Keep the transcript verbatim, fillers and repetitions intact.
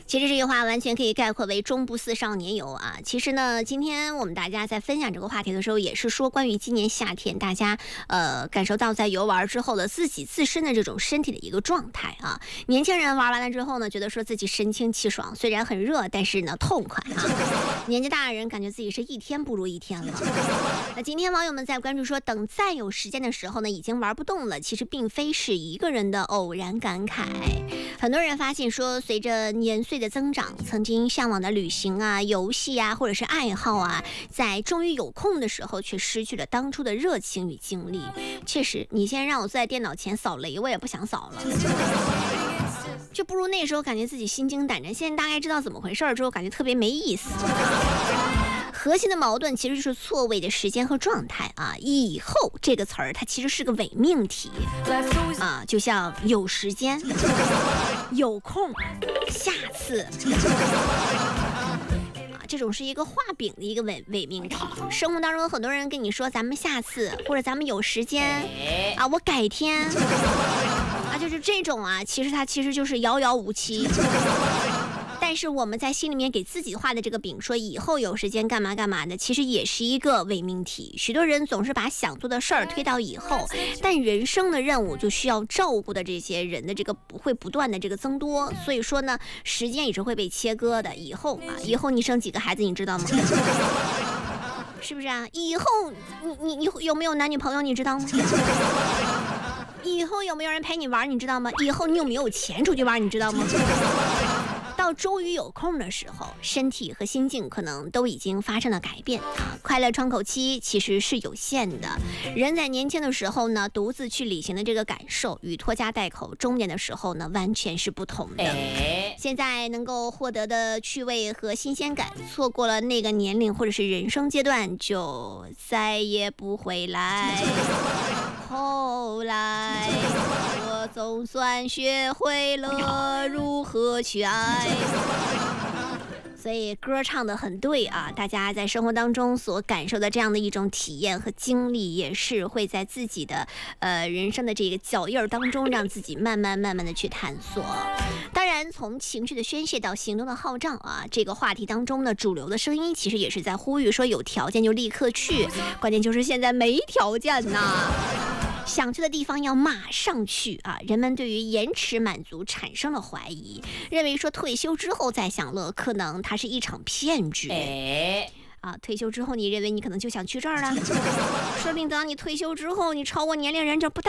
其实这句话完全可以概括为中不似少年游啊。其实呢，今天我们大家在分享这个话题的时候，也是说关于今年夏天大家呃感受到在游玩之后的自己自身的这种身体的一个状态啊。年轻人玩完了之后呢，觉得说自己神清气爽，虽然很热，但是呢痛快啊。年纪大的人感觉自己是一天不如一天了。那今天网友们在关注说，等再有时间的时候呢，已经玩不动了。其实并非是一个人的偶然感慨，很多人发现说，随着年岁的增长，曾经向往的旅行啊、游戏啊，或者是爱好啊，在终于有空的时候，却失去了当初的热情与精力。确实，你现在让我坐在电脑前扫雷，我也不想扫了。就不如那时候感觉自己心惊胆战，现在大概知道怎么回事之后，感觉特别没意思。核心的矛盾其实就是错位的时间和状态啊。以后这个词儿它其实是个伪命题啊，就像有时间、有空、下次啊，这种是一个画饼的一个伪伪命题。生活当中有很多人跟你说咱们下次，或者咱们有时间啊，我改天啊，就是这种啊，其实它其实就是遥遥无期。但是我们在心里面给自己画的这个饼，说以后有时间干嘛干嘛的，其实也是一个伪命题。许多人总是把想做的事儿推到以后，但人生的任务就需要照顾的这些人的这个不会不断的这个增多，所以说呢，时间也是会被切割的。以后啊，以后你生几个孩子，你知道吗？是不是啊？以后你你你有没有男女朋友，你知道吗？以后有没有人陪你玩，你知道吗？以后你有没有钱出去玩，你知道吗？到终于有空的时候，身体和心境可能都已经发生了改变啊。快乐窗口期其实是有限的，人在年轻的时候呢，独自去旅行的这个感受，与拖家带口中年的时候呢，完全是不同的。现在能够获得的趣味和新鲜感，错过了那个年龄或者是人生阶段，就再也不回来。后来我总算学会了如何去爱。所以歌唱得很对啊，大家在生活当中所感受的这样的一种体验和经历，也是会在自己的呃人生的这个脚印当中，让自己慢慢慢慢的去探索。当然，从情绪的宣泄到行动的号召啊，这个话题当中呢，主流的声音其实也是在呼吁说，有条件就立刻去，关键就是现在没条件呐。想去的地方要马上去啊！人们对于延迟满足产生了怀疑，认为说退休之后再享乐，可能它是一场骗局。哎，啊，退休之后你认为你可能就想去这儿了，说不定等到你退休之后，你超过年龄人这不